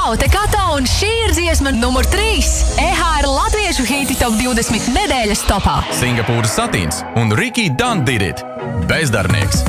Čau, te Kato, un šī ir dziesma numur 3. EHR latviešu hīti top 20 nedēļas topā. Singapūras Satīns un Ricky Done Did It. Bezdarbnieks.